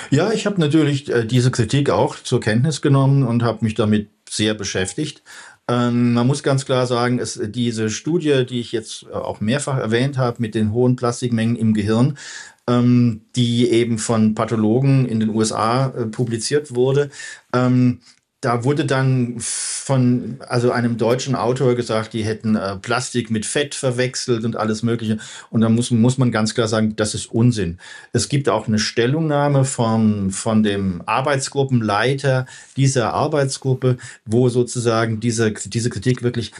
Ja, ich habe natürlich diese Kritik auch zur Kenntnis genommen und habe mich damit sehr beschäftigt. Man muss ganz klar sagen, diese Studie, die ich jetzt auch mehrfach erwähnt habe, mit den hohen Plastikmengen im Gehirn, die eben von Pathologen in den USA publiziert wurde, da wurde dann von einem deutschen Autor gesagt, die hätten Plastik mit Fett verwechselt und alles Mögliche. Und da muss man ganz klar sagen, das ist Unsinn. Es gibt auch eine Stellungnahme von dem Arbeitsgruppenleiter dieser Arbeitsgruppe, wo sozusagen diese Kritik wirklich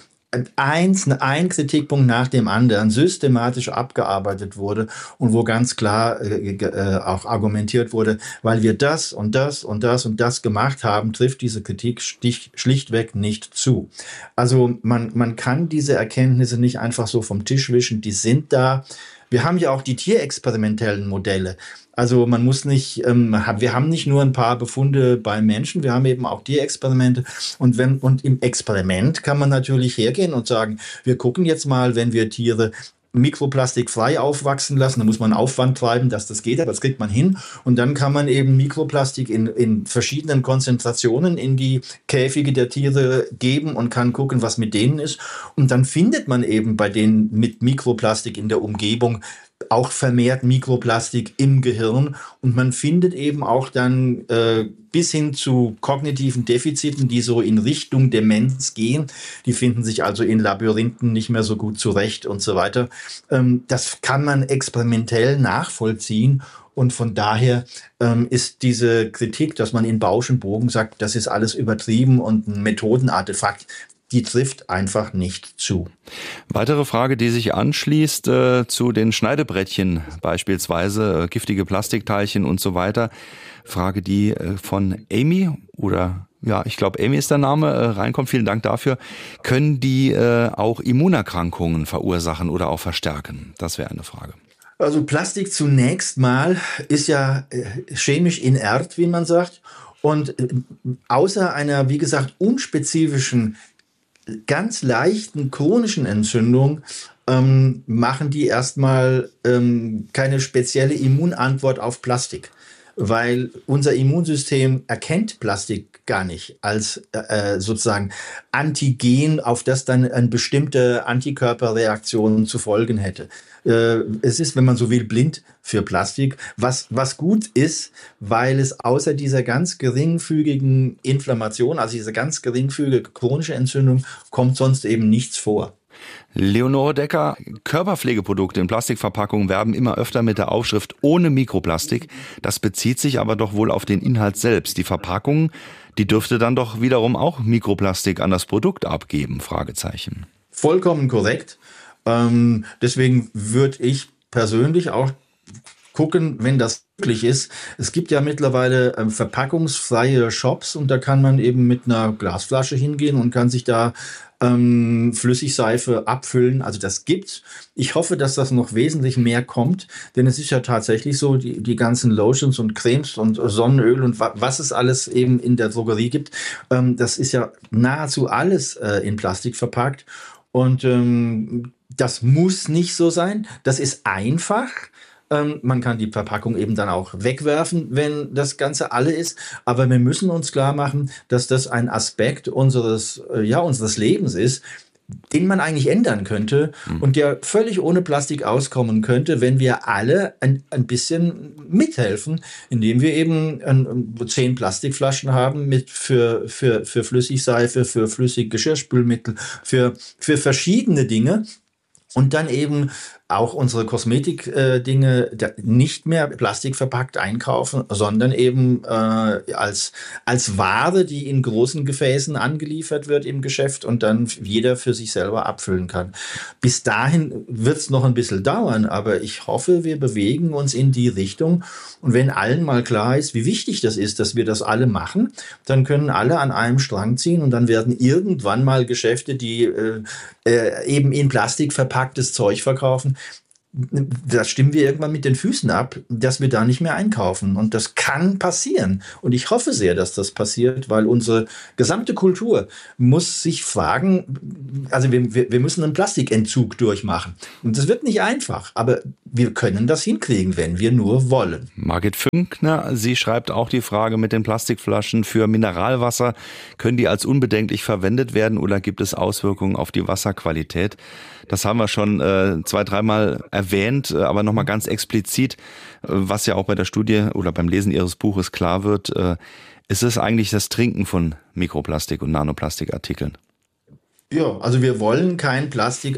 ein Kritikpunkt nach dem anderen systematisch abgearbeitet wurde und wo ganz klar auch argumentiert wurde, weil wir das und das und das und das gemacht haben, trifft diese Kritik schlichtweg nicht zu. Also man kann diese Erkenntnisse nicht einfach so vom Tisch wischen, die sind da. Wir haben ja auch die tierexperimentellen Modelle. Also man muss nicht, wir haben nicht nur ein paar Befunde bei Menschen, wir haben eben auch Tierexperimente. Und im Experiment kann man natürlich hergehen und sagen, wir gucken jetzt mal, wenn wir Tiere mikroplastikfrei aufwachsen lassen, da muss man Aufwand treiben, dass das geht, aber das kriegt man hin. Und dann kann man eben Mikroplastik in verschiedenen Konzentrationen in die Käfige der Tiere geben und kann gucken, was mit denen ist. Und dann findet man eben bei denen mit Mikroplastik in der Umgebung auch vermehrt Mikroplastik im Gehirn und man findet eben auch dann bis hin zu kognitiven Defiziten, die so in Richtung Demenz gehen. Die finden sich also in Labyrinthen nicht mehr so gut zurecht und so weiter. Das kann man experimentell nachvollziehen. Und von daher ist diese Kritik, dass man in Bausch und Bogen sagt, das ist alles übertrieben und ein Methodenartefakt, die trifft einfach nicht zu. Weitere Frage, die sich anschließt zu den Schneidebrettchen beispielsweise, giftige Plastikteilchen und so weiter. Frage, die von Amy oder ja, ich glaube Amy ist der Name, reinkommt. Vielen Dank dafür. Können die auch Immunerkrankungen verursachen oder auch verstärken? Das wäre eine Frage. Also Plastik zunächst mal ist ja chemisch inert, wie man sagt. Und außer einer, wie gesagt, unspezifischen ganz leichten chronischen Entzündung machen die erstmal keine spezielle Immunantwort auf Plastik, weil unser Immunsystem erkennt Plastik gar nicht als sozusagen Antigen, auf das dann eine bestimmte Antikörperreaktion zu folgen hätte. Es ist, wenn man so will, blind für Plastik, was gut ist, weil es außer dieser ganz geringfügigen Inflammation, also diese ganz geringfügige chronische Entzündung, kommt sonst eben nichts vor. Leonore Decker, Körperpflegeprodukte in Plastikverpackungen werben immer öfter mit der Aufschrift ohne Mikroplastik. Das bezieht sich aber doch wohl auf den Inhalt selbst. Die Verpackung, die dürfte dann doch wiederum auch Mikroplastik an das Produkt abgeben? Fragezeichen. Vollkommen korrekt. Deswegen würde ich persönlich auch gucken, wenn das möglich ist. Es gibt ja mittlerweile verpackungsfreie Shops und da kann man eben mit einer Glasflasche hingehen und kann sich da Flüssigseife abfüllen. Also das gibt's. Ich hoffe, dass das noch wesentlich mehr kommt, denn es ist ja tatsächlich so, die ganzen Lotions und Cremes und Sonnenöl und was es alles eben in der Drogerie gibt, das ist ja nahezu alles in Plastik verpackt und das muss nicht so sein. Das ist einfach. Man kann die Verpackung eben dann auch wegwerfen, wenn das Ganze alle ist. Aber wir müssen uns klar machen, dass das ein Aspekt unseres Lebens ist, den man eigentlich ändern könnte und der völlig ohne Plastik auskommen könnte, wenn wir alle ein bisschen mithelfen, indem wir eben 10 Plastikflaschen haben für Flüssigseife, für Flüssiggeschirrspülmittel, für verschiedene Dinge. Und dann eben auch unsere Kosmetik-Dinge nicht mehr plastikverpackt einkaufen, sondern eben als Ware, die in großen Gefäßen angeliefert wird im Geschäft und dann jeder für sich selber abfüllen kann. Bis dahin wird es noch ein bisschen dauern, aber ich hoffe, wir bewegen uns in die Richtung. Und wenn allen mal klar ist, wie wichtig das ist, dass wir das alle machen, dann können alle an einem Strang ziehen und dann werden irgendwann mal Geschäfte, die eben in Plastik verpacktes Zeug verkaufen, da stimmen wir irgendwann mit den Füßen ab, dass wir da nicht mehr einkaufen. Und das kann passieren. Und ich hoffe sehr, dass das passiert, weil unsere gesamte Kultur muss sich fragen, also wir müssen einen Plastikentzug durchmachen. Und das wird nicht einfach, aber wir können das hinkriegen, wenn wir nur wollen. Margit Fünkner, sie schreibt auch die Frage mit den Plastikflaschen für Mineralwasser. Können die als unbedenklich verwendet werden oder gibt es Auswirkungen auf die Wasserqualität? Das haben wir schon 2-3 Mal erwähnt, aber nochmal ganz explizit, was ja auch bei der Studie oder beim Lesen Ihres Buches klar wird, ist es eigentlich das Trinken von Mikroplastik und Nanoplastikartikeln? Ja, also wir wollen kein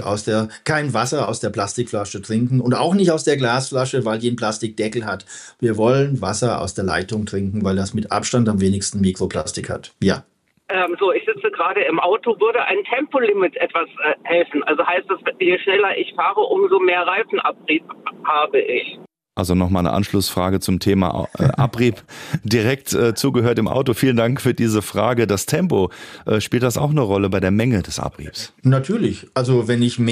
Wasser aus der Plastikflasche trinken und auch nicht aus der Glasflasche, weil die einen Plastikdeckel hat. Wir wollen Wasser aus der Leitung trinken, weil das mit Abstand am wenigsten Mikroplastik hat. Ja. Ich sitze gerade im Auto. Würde ein Tempolimit etwas helfen? Also heißt das, je schneller ich fahre, umso mehr Reifenabrieb habe ich? Also nochmal eine Anschlussfrage zum Thema Abrieb. Direkt zugehört im Auto. Vielen Dank für diese Frage. Das Tempo, spielt das auch eine Rolle bei der Menge des Abriebs? Natürlich. Also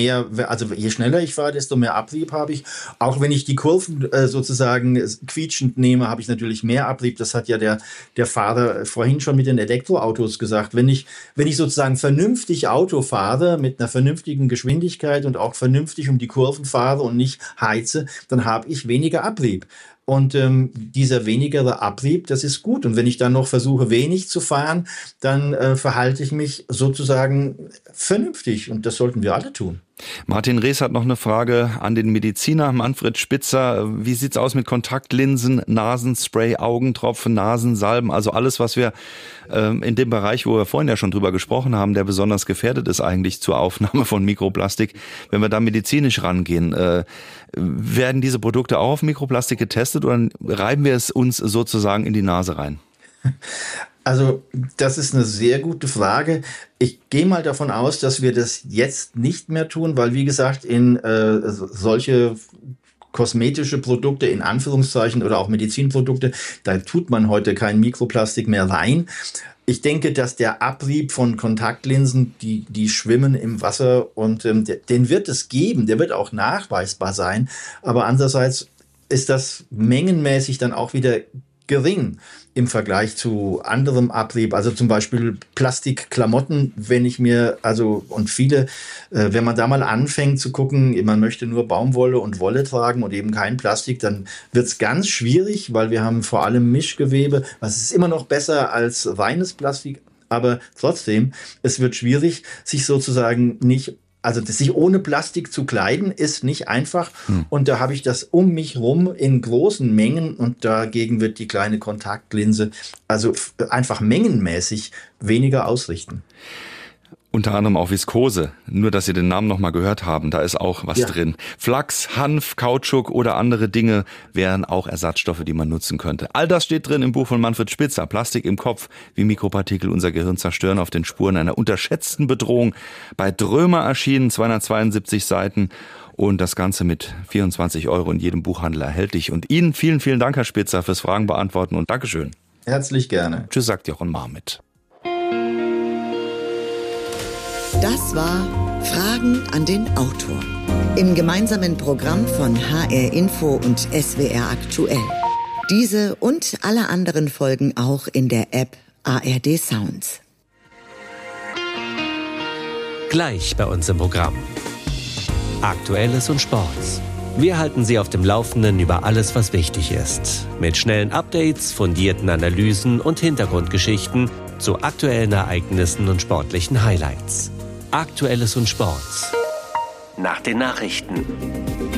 je schneller ich fahre, desto mehr Abrieb habe ich. Auch wenn ich die Kurven sozusagen quietschend nehme, habe ich natürlich mehr Abrieb. Das hat ja der Fahrer vorhin schon mit den Elektroautos gesagt. Wenn ich sozusagen vernünftig Auto fahre, mit einer vernünftigen Geschwindigkeit und auch vernünftig um die Kurven fahre und nicht heize, dann habe ich weniger Abrieb. Und dieser wenigere Abrieb, das ist gut. Und wenn ich dann noch versuche, wenig zu fahren, dann verhalte ich mich sozusagen vernünftig. Und das sollten wir alle tun. Martin Rees hat noch eine Frage an den Mediziner Manfred Spitzer. Wie sieht's aus mit Kontaktlinsen, Nasenspray, Augentropfen, Nasensalben? Also alles, was wir in dem Bereich, wo wir vorhin ja schon drüber gesprochen haben, der besonders gefährdet ist eigentlich zur Aufnahme von Mikroplastik. Wenn wir da medizinisch rangehen, werden diese Produkte auch auf Mikroplastik getestet oder reiben wir es uns sozusagen in die Nase rein? Also das ist eine sehr gute Frage. Ich gehe mal davon aus, dass wir das jetzt nicht mehr tun, weil wie gesagt, in solche kosmetische Produkte in Anführungszeichen oder auch Medizinprodukte, da tut man heute kein Mikroplastik mehr rein. Ich denke, dass der Abrieb von Kontaktlinsen, die schwimmen im Wasser und den wird es geben, der wird auch nachweisbar sein. Aber andererseits ist das mengenmäßig dann auch wieder gering im Vergleich zu anderem Abrieb, also zum Beispiel Plastikklamotten, wenn man da mal anfängt zu gucken, man möchte nur Baumwolle und Wolle tragen und eben kein Plastik, dann wird es ganz schwierig, weil wir haben vor allem Mischgewebe, was ist immer noch besser als reines Plastik, aber trotzdem, es wird schwierig, sich ohne Plastik zu kleiden, ist nicht einfach. Und da habe ich das um mich rum in großen Mengen und dagegen wird die kleine Kontaktlinse also einfach mengenmäßig weniger ausrichten. Unter anderem auch Viskose. Nur, dass Sie den Namen noch mal gehört haben, da ist auch was drin. Flachs, Hanf, Kautschuk oder andere Dinge wären auch Ersatzstoffe, die man nutzen könnte. All das steht drin im Buch von Manfred Spitzer. Plastik im Kopf, wie Mikropartikel unser Gehirn zerstören, auf den Spuren einer unterschätzten Bedrohung. Bei Drömer erschienen, 272 Seiten. Und das Ganze mit 24 € in jedem Buchhandel erhältlich. Und Ihnen vielen, vielen Dank, Herr Spitzer, fürs Fragen beantworten und Dankeschön. Herzlich gerne. Tschüss, sagt Jochen Marmit. Das war Fragen an den Autor im gemeinsamen Programm von HR Info und SWR Aktuell. Diese und alle anderen Folgen auch in der App ARD Sounds. Gleich bei uns im Programm. Aktuelles und Sports. Wir halten Sie auf dem Laufenden über alles, was wichtig ist. Mit schnellen Updates, fundierten Analysen und Hintergrundgeschichten zu aktuellen Ereignissen und sportlichen Highlights. Aktuelles und Sports. Nach den Nachrichten.